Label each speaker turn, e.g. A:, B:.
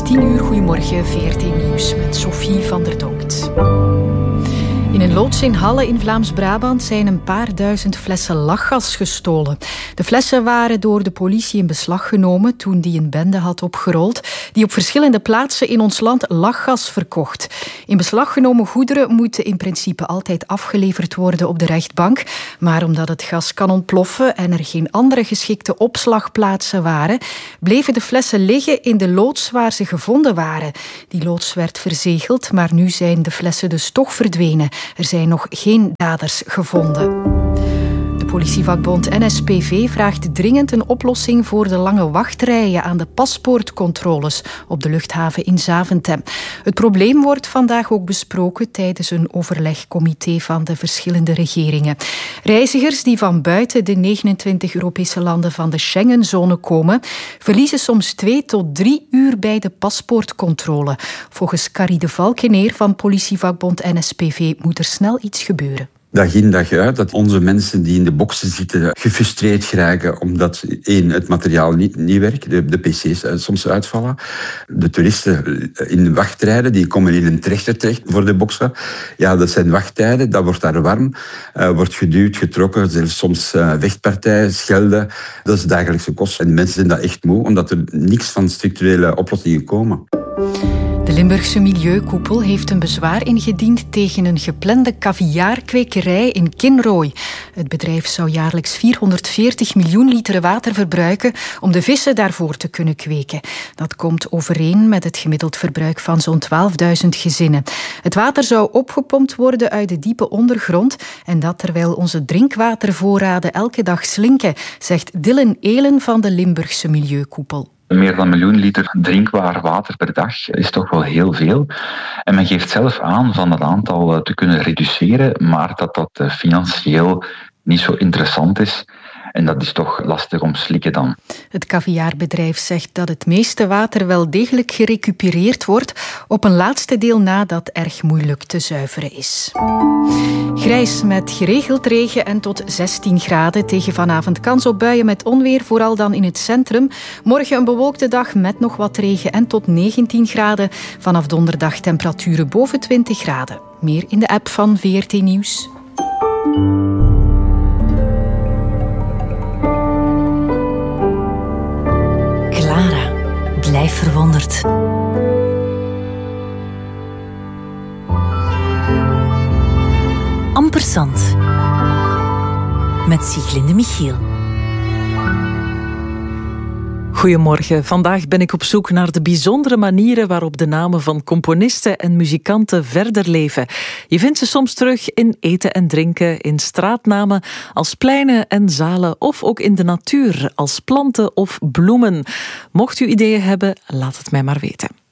A: 10:00, goedemorgen, VRT Nieuws met Sophie van der Donkt. In een loods in Halle in Vlaams-Brabant zijn een paar duizend flessen lachgas gestolen. De flessen waren door de politie in beslag genomen toen die een bende had opgerold die op verschillende plaatsen in ons land lachgas verkocht. In beslag genomen goederen moeten in principe altijd afgeleverd worden op de rechtbank, maar omdat het gas kan ontploffen en er geen andere geschikte opslagplaatsen waren, bleven de flessen liggen in de loods waar ze gevonden waren. Die loods werd verzegeld, maar nu zijn de flessen dus toch verdwenen. Er zijn nog geen daders gevonden. De politievakbond NSPV vraagt dringend een oplossing voor de lange wachtrijen aan de paspoortcontroles op de luchthaven in Zaventem. Het probleem wordt vandaag ook besproken tijdens een overlegcomité van de verschillende regeringen. Reizigers die van buiten de 29 Europese landen van de Schengenzone komen, verliezen soms 2 tot 3 uur bij de paspoortcontrole. Volgens Carrie de Valkeneer van politievakbond NSPV moet er snel iets gebeuren.
B: Dag in dag uit dat onze mensen die in de boxen zitten gefrustreerd geraken omdat het materiaal niet werkt, de pc's soms uitvallen. De toeristen in wachtrijden die komen in een trechter terecht voor de boxen. Ja, dat zijn wachttijden, dat wordt daar warm, wordt geduwd, getrokken, zelfs soms vechtpartijen, schelden. Dat is de dagelijkse kost. En de mensen zijn dat echt moe, omdat er niks van structurele oplossingen komen.
A: De Limburgse Milieukoepel heeft een bezwaar ingediend tegen een geplande caviarkwekerij in Kinrooi. Het bedrijf zou jaarlijks 440 miljoen liter water verbruiken om de vissen daarvoor te kunnen kweken. Dat komt overeen met het gemiddeld verbruik van zo'n 12.000 gezinnen. Het water zou opgepompt worden uit de diepe ondergrond en dat terwijl onze drinkwatervoorraden elke dag slinken, zegt Dylan Elen van de Limburgse Milieukoepel.
C: Meer dan 1 miljoen liter drinkbaar water per dag is toch wel heel veel. En men geeft zelf aan van dat aantal te kunnen reduceren, maar dat financieel niet zo interessant is. En dat is toch lastig om slikken dan.
A: Het caviarbedrijf zegt dat het meeste water wel degelijk gerecupereerd wordt, op een laatste deel na dat erg moeilijk te zuiveren is. Grijs met geregeld regen en tot 16 graden. Tegen vanavond kans op buien met onweer, vooral dan in het centrum. Morgen een bewolkte dag met nog wat regen en tot 19 graden. Vanaf donderdag temperaturen boven 20 graden. Meer in de app van VRT Nieuws.
D: Blijf verwonderd. Ampersand. Met Sieglinde Michiel.
E: Goedemorgen. Vandaag ben ik op zoek naar de bijzondere manieren waarop de namen van componisten en muzikanten verder leven. Je vindt ze soms terug in eten en drinken, in straatnamen, als pleinen en zalen of ook in de natuur, als planten of bloemen. Mocht u ideeën hebben, laat het mij maar weten.